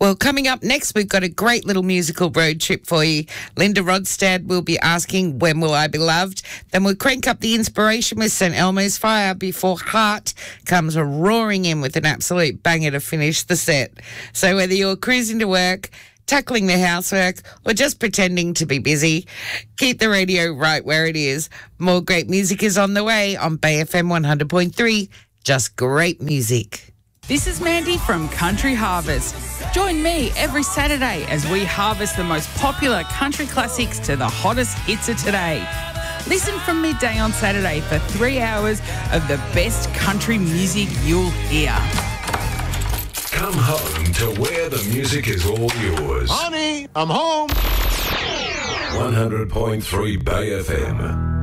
Well, coming up next, we've got a great little musical road trip for you. Linda Rodstad will be asking, when will I be loved? Then we'll crank up the inspiration with St Elmo's Fire before Heart comes roaring in with an absolute banger to finish the set. So whether you're cruising to work, tackling the housework, or just pretending to be busy, keep the radio right where it is. More great music is on the way on Bay FM 100.3. Just great music. This is Mandy from Country Harvest. Join me every Saturday as we harvest the most popular country classics to the hottest hits of today. Listen from midday on Saturday for 3 hours of the best country music you'll hear. Come home to where the music is all yours. Honey, I'm home. 100.3 Bay FM.